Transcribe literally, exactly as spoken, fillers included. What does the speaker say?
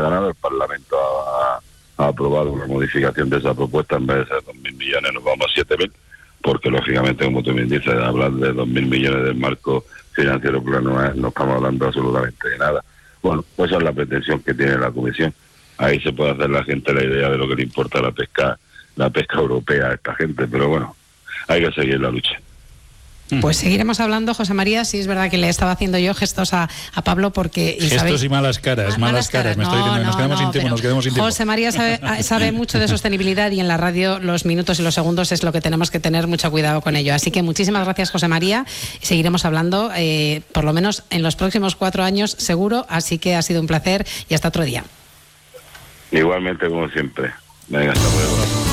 nada, el Parlamento ha, ha aprobado una modificación de esa propuesta, en vez de ser dos mil millones nos vamos a siete mil, porque lógicamente, como tú bien dices, hablar de dos mil millones del marco financiero plano no estamos hablando absolutamente de nada. Bueno, pues esa es la pretensión que tiene la Comisión. Ahí se puede hacer la gente la idea de lo que le importa la pesca, la pesca europea a esta gente, pero bueno, hay que seguir la lucha. Pues seguiremos hablando, José María. Sí, es verdad que le estaba haciendo yo gestos a, a Pablo porque... Y gestos sabe, y malas caras, malas, malas caras. caras. Me no, estoy diciendo, no, nos quedamos no, sin tiempo, nos quedamos sin tiempo. José María sabe, sabe mucho de sostenibilidad y en la radio los minutos y los segundos es lo que tenemos que tener mucho cuidado con ello. Así que muchísimas gracias, José María. Seguiremos hablando, eh, por lo menos en los próximos cuatro años, seguro. Así que ha sido un placer y hasta otro día. Igualmente, como siempre. Venga, hasta luego.